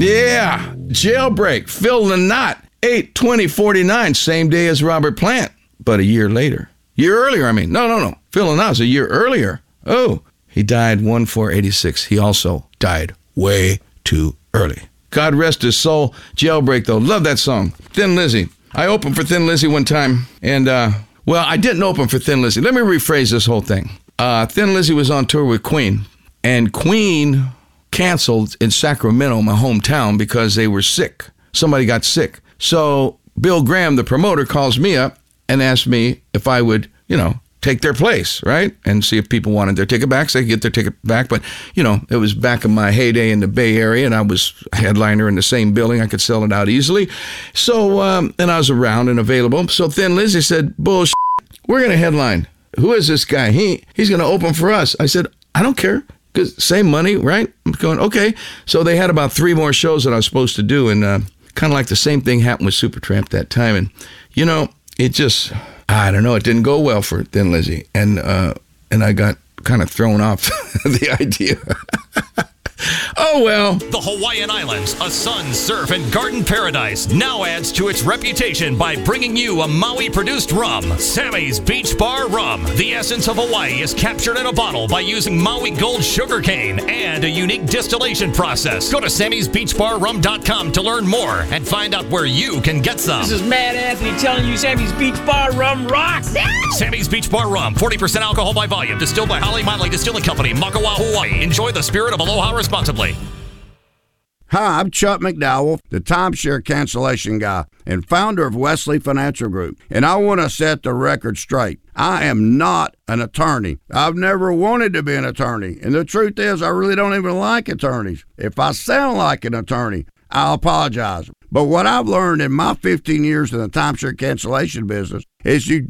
Yeah, Jailbreak, Phil Lynott, 8/20/49, same day as Robert Plant, but a year later. Year earlier, I mean. No. Phil Lynott's a year earlier. Oh, he died 1/4/86. He also died way too early. God rest his soul. Jailbreak, though. Love that song. Thin Lizzy. I opened for Thin Lizzy one time, and, well, I didn't open for Thin Lizzy. Let me rephrase this whole thing. Thin Lizzy was on tour with Queen, and Queen canceled in Sacramento, my hometown, because they were sick. Somebody got sick. So Bill Graham, the promoter, calls me up and asks me if I would, take their place, right? And see if people wanted their ticket back, so they could get their ticket back. But, it was back in my heyday in the Bay Area, and I was a headliner in the same building. I could sell it out easily. So, and I was around and available. So Thin Lizzy said, bullshit, we're going to headline. Who is this guy? He's going to open for us. I said, I don't care, because same money, right? I'm going, okay. So they had about 3 more shows that I was supposed to do, and kind of like the same thing happened with Supertramp that time. And, it just... I don't know. It didn't go well for Thin Lizzy, and I got kind of thrown off the idea. Oh, well. The Hawaiian Islands, a sun, surf, and garden paradise, now adds to its reputation by bringing you a Maui-produced rum, Sammy's Beach Bar Rum. The essence of Hawaii is captured in a bottle by using Maui Gold sugarcane and a unique distillation process. Go to Sammy'sBeachBarRum.com to learn more and find out where you can get some. This is Matt Anthony telling you Sammy's Beach Bar Rum rocks. Sammy's Beach Bar Rum, 40% alcohol by volume, distilled by Holly Miley Distilling Company, Makawa, Hawaii. Enjoy the spirit of aloha responsibly. Hi, I'm Chuck McDowell, the timeshare cancellation guy and founder of Wesley Financial Group, and I want to set the record straight. I am not an attorney. I've never wanted to be an attorney, and the truth is I really don't even like attorneys. If I sound like an attorney, I'll apologize. But what I've learned in my 15 years in the timeshare cancellation business is you